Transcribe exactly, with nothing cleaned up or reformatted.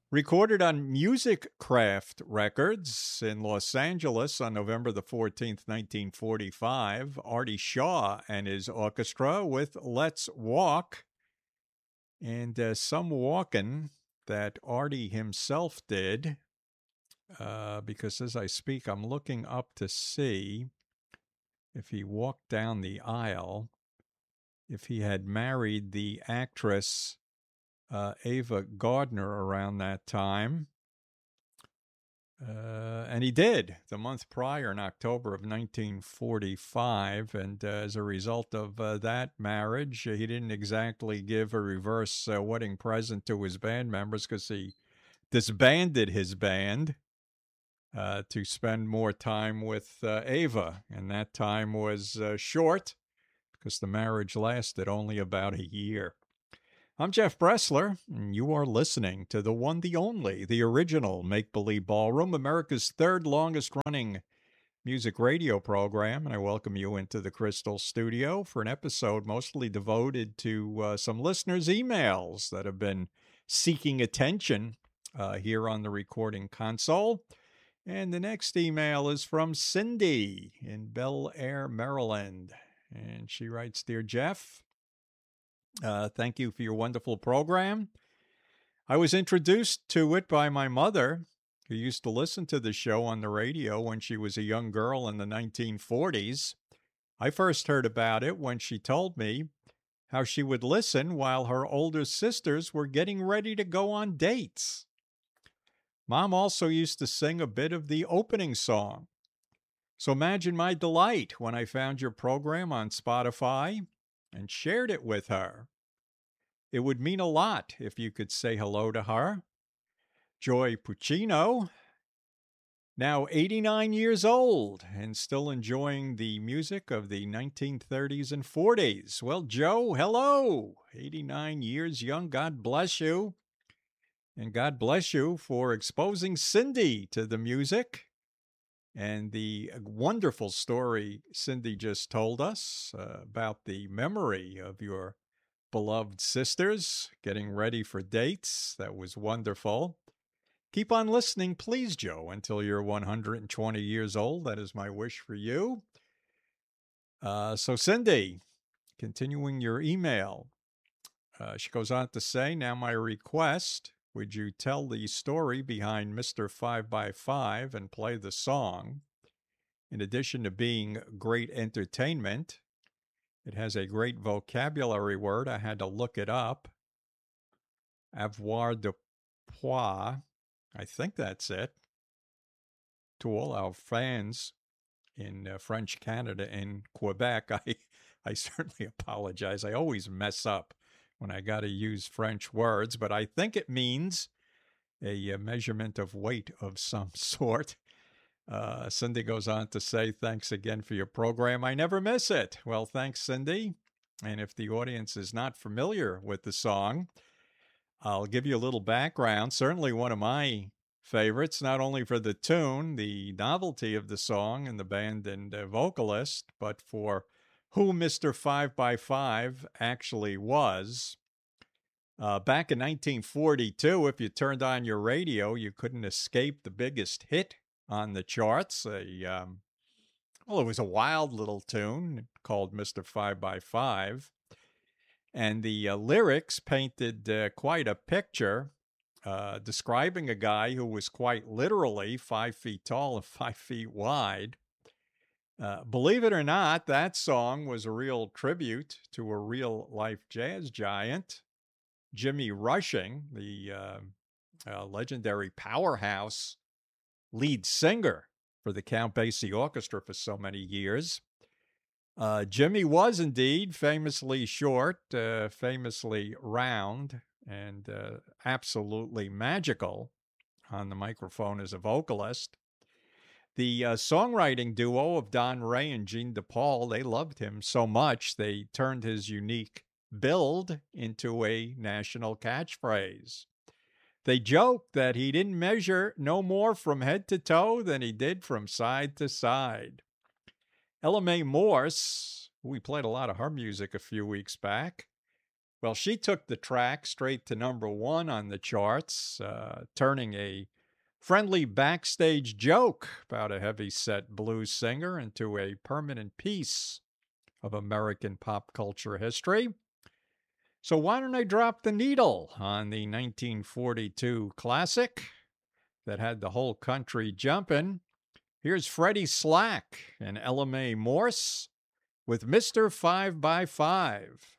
Recorded on Music Craft Records in Los Angeles on November the fourteenth, nineteen forty-five, Artie Shaw and his orchestra with Let's Walk. And uh, some walking that Artie himself did, uh, because as I speak, I'm looking up to see if he walked down the aisle, if he had married the actress uh, Ava Gardner around that time. Uh, and he did the month prior in October of nineteen forty-five. And uh, as a result of uh, that marriage, uh, he didn't exactly give a reverse uh, wedding present to his band members because he disbanded his band uh, to spend more time with uh, Ava. And that time was uh, short because the marriage lasted only about a year. I'm Jeff Bressler, and you are listening to the one, the only, the original Make Believe Ballroom, America's third longest running music radio program. And I welcome you into the Crystal Studio for an episode mostly devoted to uh, some listeners' emails that have been seeking attention uh, here on the recording console. And the next email is from Cindy in Bel Air, Maryland. And she writes, Dear Jeff, Uh, thank you for your wonderful program. I was introduced to it by my mother, who used to listen to the show on the radio when she was a young girl in the nineteen forties. I first heard about it when she told me how she would listen while her older sisters were getting ready to go on dates. Mom also used to sing a bit of the opening song. So imagine my delight when I found your program on Spotify and shared it with her. It would mean a lot if you could say hello to her. Joy Puccino, now eighty-nine years old and still enjoying the music of the nineteen thirties and forties. Well, Joe, hello. eighty-nine years young. God bless you. And God bless you for exposing Cindy to the music and the wonderful story Cindy just told us uh, about the memory of your beloved sisters getting ready for dates. That was wonderful. Keep on listening, please, Joe, until you're one hundred twenty years old. That is my wish for you. Uh, so, Cindy, continuing your email, uh, she goes on to say, now my request, would you tell the story behind Mister five by five and play the song? In addition to being great entertainment, it has a great vocabulary word. I had to look it up. Avoir de poids. I think that's it. To all our fans in uh, French Canada and Quebec, I, I certainly apologize. I always mess up when I got to use French words, but I think it means a, a measurement of weight of some sort. Uh, Cindy goes on to say, thanks again for your program. I never miss it. Well, thanks, Cindy. And if the audience is not familiar with the song, I'll give you a little background. Certainly one of my favorites, not only for the tune, the novelty of the song and the band and uh, vocalist, but for who Mister five by five actually was. Uh, back in nineteen forty-two, if you turned on your radio, you couldn't escape the biggest hit on the charts. A, um, well, it was a wild little tune called Mister five by five. And the uh, lyrics painted uh, quite a picture, uh, describing a guy who was quite literally five feet tall and five feet wide. Uh, believe it or not, that song was a real tribute to a real-life jazz giant, Jimmy Rushing, the uh, uh, legendary powerhouse lead singer for the Count Basie Orchestra for so many years. Uh, Jimmy was indeed famously short, uh, famously round, and uh, absolutely magical on the microphone as a vocalist. The uh, songwriting duo of Don Ray and Gene DePaul, they loved him so much they turned his unique build into a national catchphrase. They joked that he didn't measure no more from head to toe than he did from side to side. Ella Mae Morse, we played a lot of her music a few weeks back, Well, she took the track straight to number one on the charts, uh, turning a friendly backstage joke about a heavy-set blues singer into a permanent piece of American pop culture history. So why don't I drop the needle on the nineteen forty-two classic that had the whole country jumping? Here's Freddie Slack and Ella Mae Morse with Mister Five by Five.